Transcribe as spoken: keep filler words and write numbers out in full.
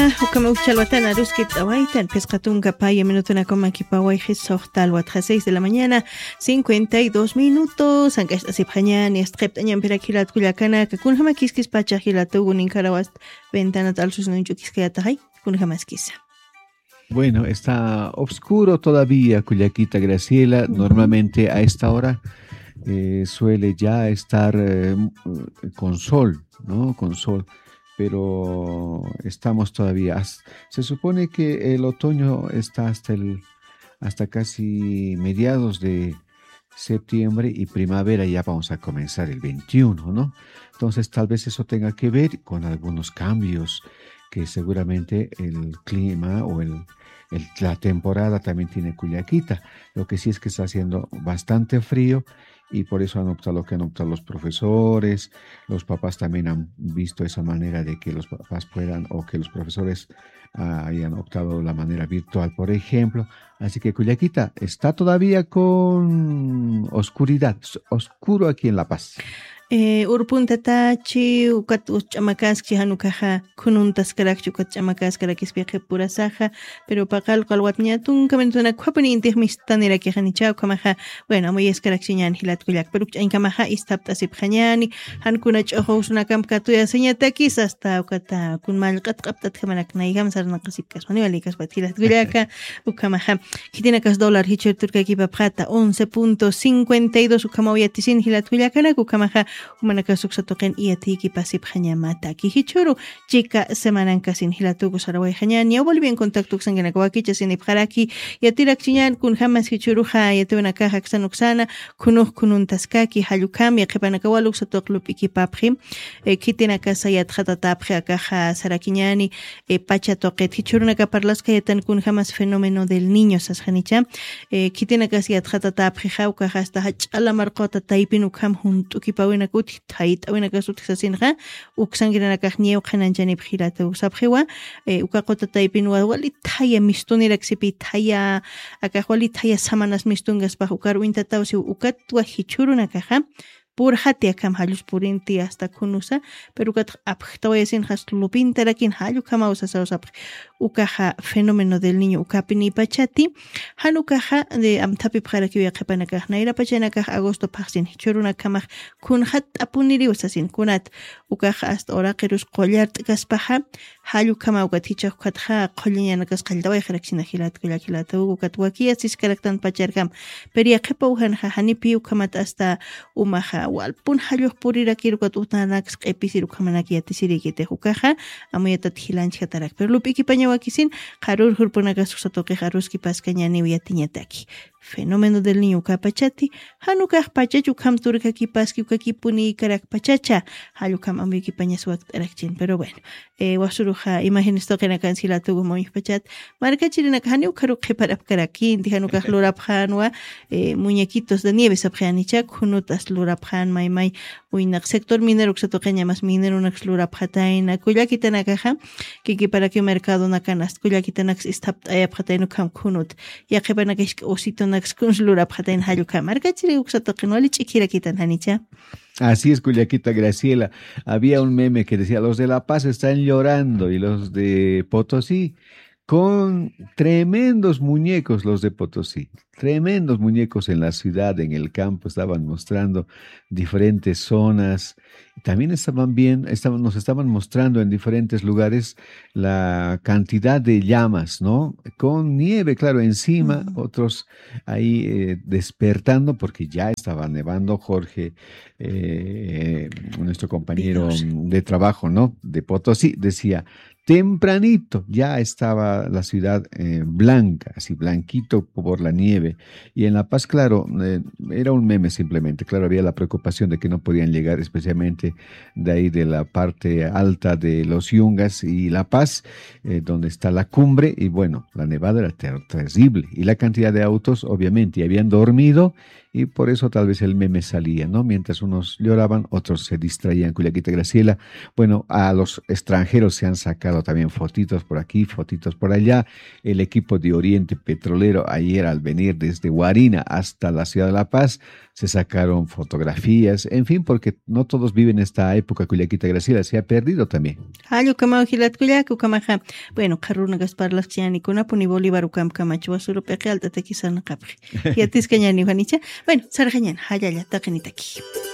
Graciela, ukamaucha alwatana ruskit awaitan, pescatunga paya minutuna como kipawai hisohtal watja seis de la mañana, cincuenta y dos minutos, aunque esta sipjañan y estreptañan perakilat kuyakana, que kunjama kiskis pachajilatugun inkarawast, ventana tal sus nunchukis que atajay, kunjama skisa. Bueno, está oscuro todavía Cuyaquita, Graciela. Uh-huh. Normalmente a esta hora eh, suele ya estar eh, con sol, ¿no? Con sol. Pero estamos todavía, se supone que el otoño está hasta el hasta casi mediados de septiembre y primavera ya vamos a comenzar el veintiuno, ¿no? Entonces tal vez eso tenga que ver con algunos cambios que seguramente el clima o el, el, la temporada también tiene Cuyaquita. Lo que sí es que está haciendo bastante frío y por eso han optado lo que han optado los profesores. Los papás también han visto esa manera de que los papás puedan o que los profesores uh, hayan optado la manera virtual, por ejemplo. Así que Cuyaquita está todavía con oscuridad, oscuro aquí en La Paz. Eh, urpuntatachi ukat uchamakaski hanukaja kununtas karakchu ukat chamakaskarakis viaje pura saja pero pakal kalwatñatun kamentuna kwapani intihmistanira que hanichao kamaja bueno muy escaraxiñan hilat kuyak pero en kamaja istapta sipjañani hankuna chojos una kampkatuya señatakis hasta ukata kun malqat qaptat kamanak naigam sarnaqasipkas maniwalikas batilat kuyaka ukamaja kitinakas dólar hichur turka kipa prata once punto cincuenta y dos ukamawiyatisin hilat kuyakana ukamaja Humanakasuk satoken iatiki pasip hanyamata kihichuru chica semanan kasin hilatuku saraway hanyan ya volví en contacto con ganakawaki chasin ipharaki yatirak chinyan kun hamas hichuruja yatuna kaja xanuxana kunuh kunun taskaki halukam ya kepanakawaluk satoklup ikipaprim kitina casa yat khatatapre kaja sarakiñani pacha toqet hichuruna kaparlaska yatan kun hamas fenómeno del niño sasjanicha kitina casa yat khatatapre jauka hasta hachala marqota taipinu kam juntu kipawena kuti tait awena kasut sasinja uksangirana kahnieu khananjani bkhirata usabkhwa ukaqota taipin wali thaya mistunira ksipi thaya akahwali thaya samanas mistungas pa ukar winta tawsi ukatwa hichuruna kaha purhati akam halus purinti hasta kunusa pero kat aphtawyasin haslupin tarakin halu kama usasawsap ukaha fenómeno del niño ukapini pachati hanukaha de amtapi bharaki yaqapanaka naira pachanaka agosto paxin hichuruna kama kunhat apuniri usasin kunat ukaha hasta ora qirus qollart kaspaha halu kama ukaticha khatha qolliñana kas qaldaway kharaksina hilat kulakilata ukat wakia siskaraktan pacharkam pero yaqapa uhan hanipi ukamat hasta umaha walpun halluq purirakirukat utanakas q'ipisiru khamanaki yatisirikite hukaja amuyatat hilanchka tarak pero lupiki pañawakisin qarur hurpunakas usatoqi haruski paskañani uyatiñataki fenómeno del niño kapachati hanukaj pachachu kam turkaki paski ukakipuni karak pachacha halukam amiki pañasuak tarakchin pero bueno eh wasuruja imágenes toqena cancela tugo muy pachat marca chirina hani ukaru preparap karakin dihanukaj lurapjanwa eh muñequitos de nieve sabjanicha kunutas lurapjan mai mai uinak sector minero ksatoqeña mas minero nak lurapjataina kuyakitana kaja kiki para que mercado nakanas kuyakitanax istap ayapjatainu kam kunut yaqepanakash osito Así es, Cuyaquita, Graciela. Había un meme que decía, los de La Paz están llorando y los de Potosí con tremendos muñecos, los de Potosí, tremendos muñecos en la ciudad, en el campo, estaban mostrando diferentes zonas. También estaban bien, estaban, nos estaban mostrando en diferentes lugares la cantidad de llamas, ¿no? Con nieve, claro, encima, uh-huh. Otros ahí eh, despertando porque ya estaba nevando. Jorge, eh, nuestro compañero Dios. de trabajo, ¿no? De Potosí, decía, tempranito ya estaba la ciudad eh, blanca, así blanquito por la nieve. Y en La Paz, claro, eh, era un meme simplemente. Claro, había la preocupación de que no podían llegar, especialmente de ahí de la parte alta de los Yungas y La Paz, eh, donde está la cumbre. Y bueno, la nevada era ter- terrible. Y la cantidad de autos, obviamente, habían dormido. Y por eso tal vez el meme salía, ¿no? Mientras unos lloraban, otros se distraían. Cuyaquita, Graciela. Bueno, a los extranjeros se han sacado también fotitos por aquí, fotitos por allá. El equipo de Oriente Petrolero ayer al venir ir desde Huarina hasta la ciudad de La Paz, se sacaron fotografías, en fin, porque no todos viven esta época, Culiaquita Graciela, se ha perdido también. Hayo kama hilat kuliaku kamaja. Bueno, Carruna Gaspar las chiani kuna puni Bolívar ukam kamachu basuro peque alta tequisana capri. Y atis cañani Juanicha. Bueno, sarjañan, hayaya takenitaki.